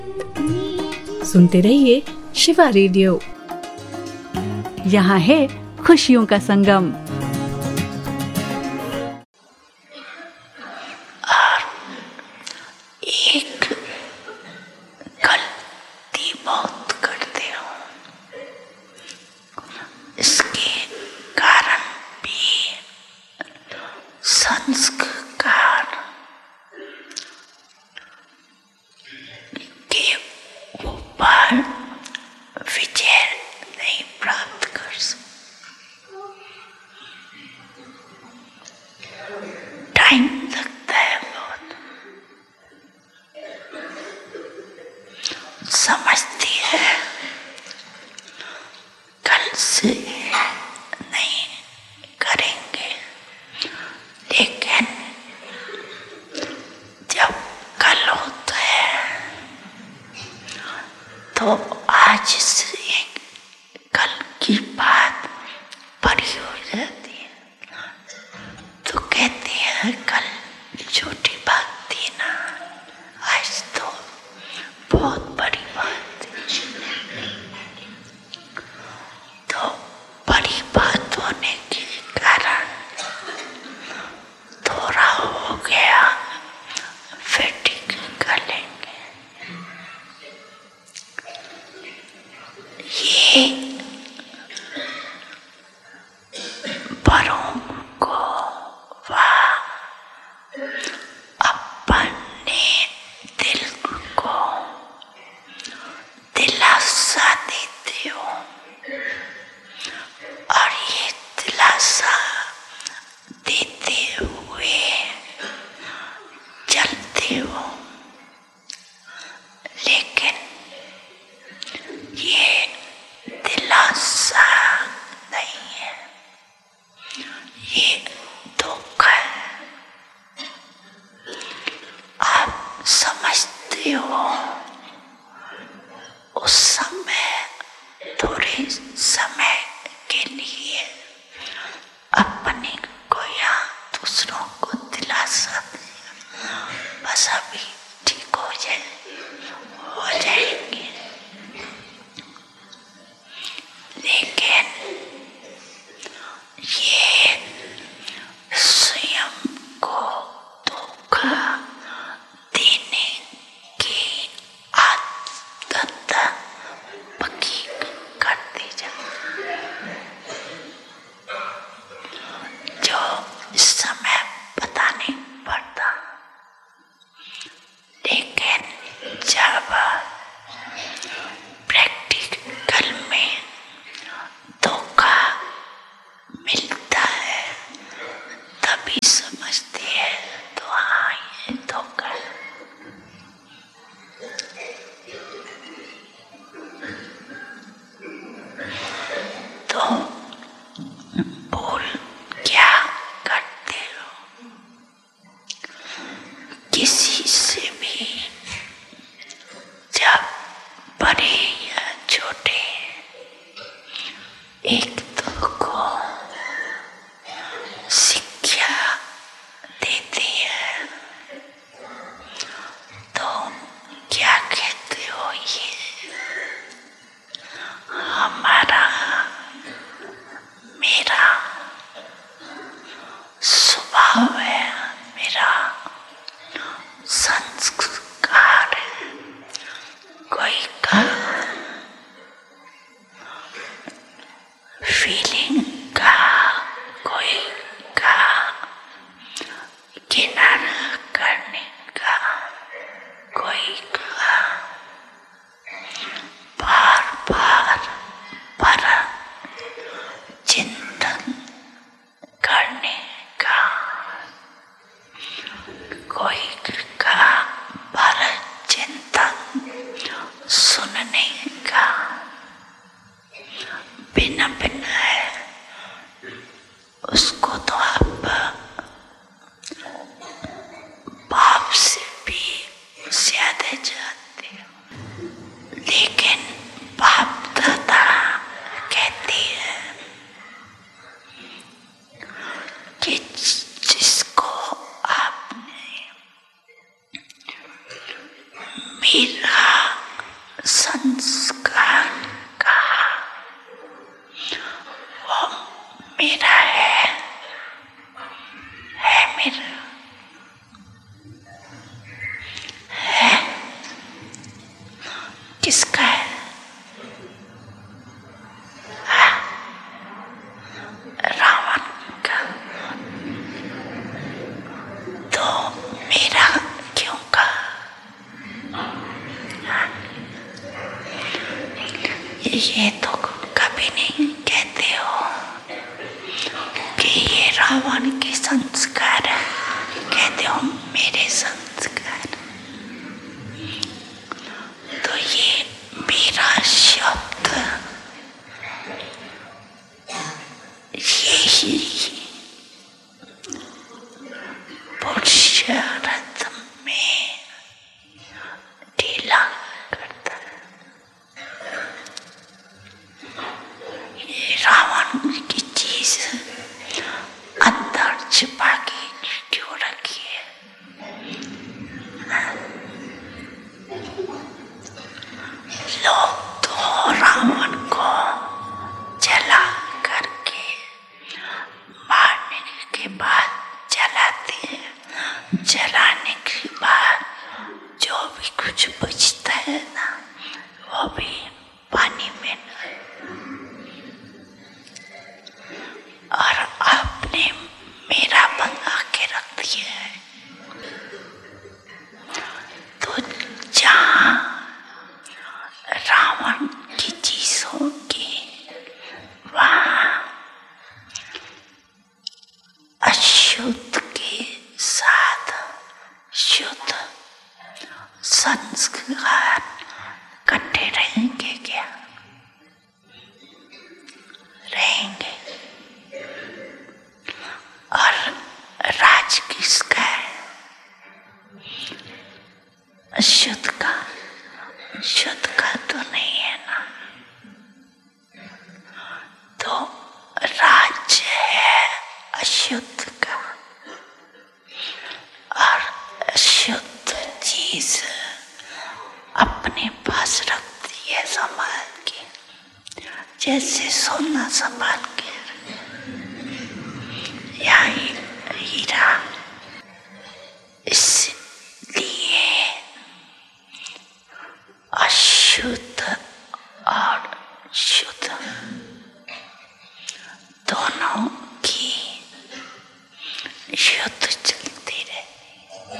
सुनते रहिए शिवा रेडियो। यहाँ है खुशियों का संगम। एक गलती बहुत करते हो, इसके कारण भी संस्कार के ऊपर विजय नहीं प्राप्त कर सकते। टाइम लगता है बहुत। समझती है कल से नहीं करेंगे, लेकिन जब कल होता है तो आज से कल की बात बड़ी हो जाती है। तो कहती है कल छोटी बात थी ना, आज तो बहुत बड़ी बात थी। तो बड़ी बात होने के कारण थोड़ा हो गया, फिर ठीक कर लेंगे। ये बड़ों को वाह अपने दिल को दिलासा देते हो, और ये दिलासा देते हुए चलते हो, लेकिन ये दिलासा नहीं है, ये धोखा है। आप समझते हो उस समय, थोड़े समय के लिए अपने को या दूसरों को दिलासा दिया, बस अभी ठीक हो जाएंगे। लेकिन ये स्वयं को धोखा देने की आदत पक्की करते जाते, जो इस समय पता नहीं पड़ता, लेकिन जब प्रैक्टिकल में धोखा मिलता है तभी समझती है, तो हाँ ये धोखा है। तो भूल क्या करते हो, किसी से भी जब बड़े या छोटे एक दो को शिक्षा देती है तो क्या कहते हो, ये हमारा मेरा स्वभाव है, मेरा संस्कार है। कोई का फीलिंग का, कोई का किनारा करने का, कोई का बार बार पर चिंतन करने का, कोई का पर चिंतन किसका है? रावण का। तो मेरा क्यों का? ये तो कभी नहीं कहते हो कि ये रावण के संस्कार है, कहते हो मेरे संस्कार। तो ये मेरा शब्द यही पुरुषार्थ में ढीला करता है। ये रावण की चीज अंदर छिपा के क्यों रखी है? लोग तो रावण को जला करके मारने के बाद जलाते हैं। जलाने के बाद जो भी कुछ बचता है ना, वो भी पानी में और आपने मेरा बना के रख दिया है। तो जहाँ रावण की चीज होगी वहाँ अशुद्ध के साथ शुद्ध संस्कार इकट्ठे रहेंगे क्या? रहेंगे। और राज किसका है? शुद्ध का। शुद्ध का तो नहीं है ना। तो राज है अशुद्ध का, और अशुद्ध चीज अपने पास रखती है संभाल के, जैसे सोना संभाल के या हीरा।